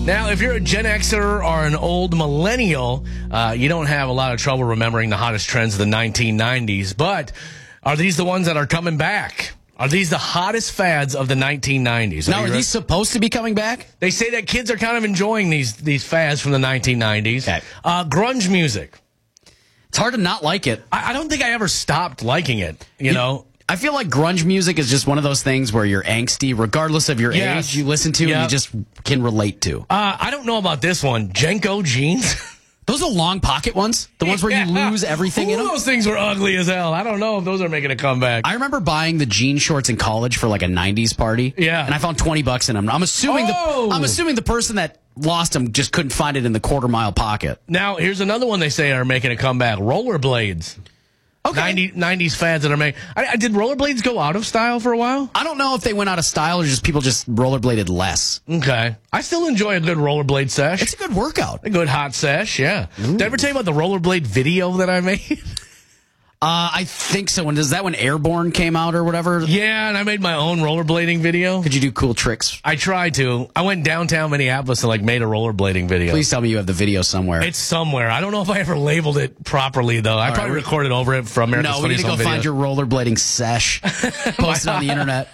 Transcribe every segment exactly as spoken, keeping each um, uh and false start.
Now, if you're a Gen Xer or an old millennial, uh, you don't have a lot of trouble remembering the hottest trends of the nineteen nineties. But are these the ones that are coming back? Are these the hottest fads of the nineteen nineties? Now, are these supposed to be coming back? They say that kids are kind of enjoying these these fads from the nineteen nineties. Okay. Uh, grunge music. It's hard to not like it. I, I don't think I ever stopped liking it, you, you know? I feel like grunge music is just one of those things where you're angsty, regardless of your Yes. age, you listen to Yep. and you just can relate to. Uh, I don't know about this one. Jenko jeans. Those are long pocket ones, the ones where you Yeah. lose everything Ooh, in them. those things were ugly as hell. I don't know if those are making a comeback. I remember buying the jean shorts in college for like a nineties party. Yeah. And I found twenty bucks in them. I'm assuming Oh. the I'm assuming the person that lost them just couldn't find it in the quarter mile pocket. Now, here's another one they say are making a comeback. Rollerblades. Okay. ninety, nineties fads that are making... I, I, did rollerblades go out of style for a while? I don't know if they went out of style or just people just rollerbladed less. Okay. I still enjoy a good rollerblade sesh. It's a good workout. a good hot sesh, yeah. Did I ever tell you about the rollerblade video that I made? Uh, I think so. When does that when Airborne came out or whatever? Yeah, and I made my own rollerblading video. Could you do cool tricks? I tried to. I went downtown Minneapolis and like made a rollerblading video. Please tell me you have the video somewhere. It's somewhere. I don't know if I ever labeled it properly, though. I All probably right. recorded over it from America's no, we need Funniest to go Home find Videos. your rollerblading sesh. Post it on the internet.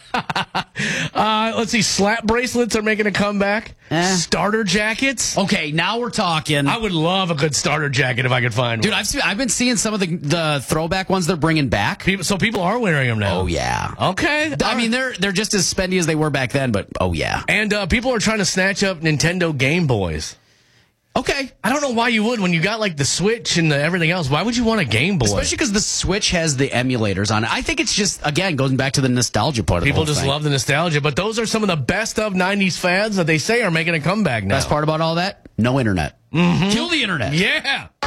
Uh, let's see. Slap bracelets are making a comeback. Eh. Starter jackets. Okay, now we're talking. I would love a good starter jacket if I could find Dude, one. I've seen, I've been seeing some of the the throwback ones they're bringing back. People, so people are wearing them now. Oh yeah. Okay. I mean, they're they're just as spendy as they were back then, but oh yeah. and uh, people are trying to snatch up Nintendo Game Boys. Okay. I don't know why you would when you got like the Switch and the everything else. Why would you want a Game Boy? Especially because the Switch has the emulators on it. I think it's just, again, going back to the nostalgia part of People the whole just thing. love the nostalgia, but those are some of the best of nineties fads that they say are making a comeback now. Best part about all that? No internet. Mm-hmm. Kill the internet. Yeah.